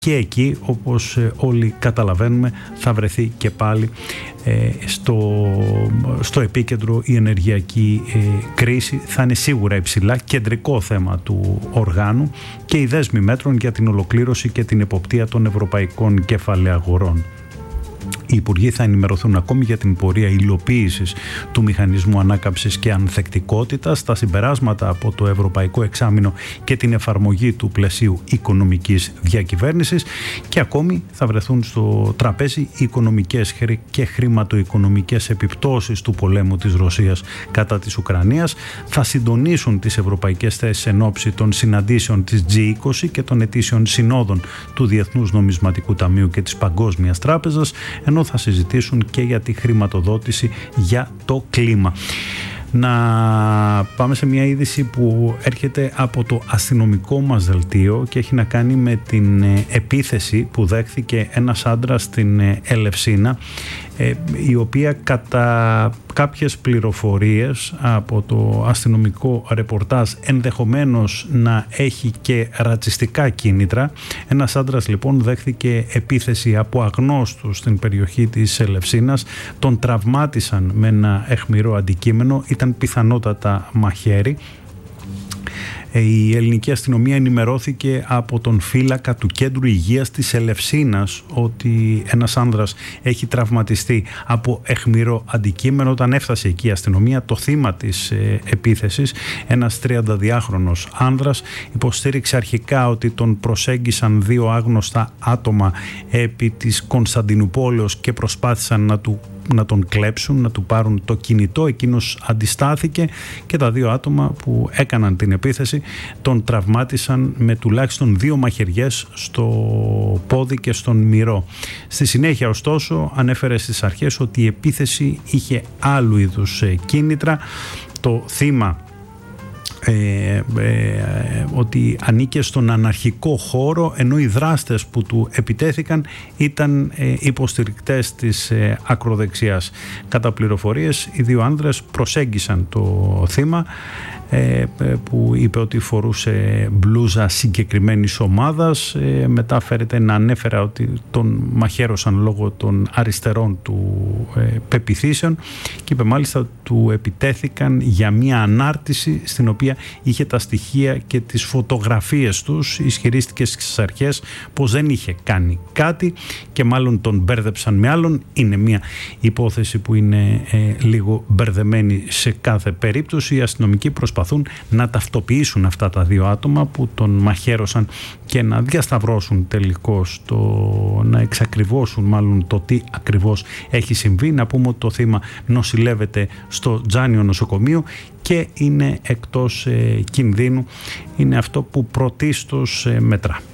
και εκεί, όπως όλοι καταλαβαίνουμε, θα βρεθεί και πάλι στο επίκεντρο η ενεργειακή κρίση. Θα είναι σίγουρα υψηλά κεντρικό θέμα του οργάνου και οι δέσμοι μέτρων για την ολοκλήρωση και την εποπτεία των ευρωπαϊκών κεφαλαιαγορών. Οι υπουργοί θα ενημερωθούν ακόμη για την πορεία υλοποίησης του μηχανισμού ανάκαμψης και ανθεκτικότητας, τα συμπεράσματα από το Ευρωπαϊκό Εξάμηνο και την εφαρμογή του πλαισίου οικονομικής διακυβέρνησης και ακόμη θα βρεθούν στο τραπέζι οικονομικές και χρηματοοικονομικές επιπτώσεις του πολέμου της Ρωσίας κατά της Ουκρανίας. Θα συντονίσουν τις ευρωπαϊκές θέσεις εν ώψη των συναντήσεων της G20 και των ετήσιων συνόδων του Διεθνούς Νομισματικού Ταμείου και της Παγκόσμιας Τράπεζας, ενώ θα συζητήσουν και για τη χρηματοδότηση για το κλίμα. Να πάμε σε μια είδηση που έρχεται από το αστυνομικό μας δελτίο και έχει να κάνει με την επίθεση που δέχθηκε ένας άντρας στην Ελευσίνα, η οποία κατά κάποιες πληροφορίες από το αστυνομικό ρεπορτάζ ενδεχομένως να έχει και ρατσιστικά κίνητρα. Ένας άντρας λοιπόν δέχθηκε επίθεση από αγνώστους στην περιοχή της Ελευσίνας, τον τραυμάτισαν με ένα αιχμηρό αντικείμενο, ήταν πιθανότατα μαχαίρι. Η ελληνική αστυνομία ενημερώθηκε από τον φύλακα του Κέντρου Υγείας της Ελευσίνας ότι ένας άνδρας έχει τραυματιστεί από αιχμηρό αντικείμενο. Όταν έφτασε εκεί η αστυνομία, το θύμα της επίθεσης, ένας 32χρονος άνδρας, υποστήριξε αρχικά ότι τον προσέγγισαν δύο άγνωστα άτομα επί της Κωνσταντινουπόλεως και προσπάθησαν να τον κλέψουν, να του πάρουν το κινητό. Εκείνος αντιστάθηκε και τα δύο άτομα που έκαναν την επίθεση τον τραυμάτισαν με τουλάχιστον 2 μαχαιριές στο πόδι και στον μυρό. Στη συνέχεια ωστόσο ανέφερε στις αρχές ότι η επίθεση είχε άλλου είδους κίνητρα. Το θύμα ότι ανήκε στον αναρχικό χώρο, ενώ οι δράστες που του επιτέθηκαν ήταν υποστηρικτές της ακροδεξιάς. Κατά πληροφορίες, οι δύο άνδρες προσέγγισαν το θύμα, που είπε ότι φορούσε μπλούζα συγκεκριμένης ομάδας. Μετά φέρεται να ανέφερε ότι τον μαχαίρωσαν λόγω των αριστερών του πεποιθήσεων και είπε μάλιστα ότι του επιτέθηκαν για μια ανάρτηση στην οποία είχε τα στοιχεία και τις φωτογραφίες τους. Ισχυρίστηκε στις αρχές πως δεν είχε κάνει κάτι και μάλλον τον μπέρδεψαν με άλλον. Είναι μια υπόθεση που είναι λίγο μπερδεμένη σε κάθε περίπτωση. Οι αστυνομικοί προσπαθούν να ταυτοποιήσουν αυτά τα δύο άτομα που τον μαχαίρωσαν και να διασταυρώσουν τελικώς, να εξακριβώσουν μάλλον το τι ακριβώς έχει συμβεί. Να πούμε ότι το θύμα νοσηλεύεται στο Τζάνιο νοσοκομείο και είναι εκτός κινδύνου. Είναι αυτό που πρωτίστως μετρά.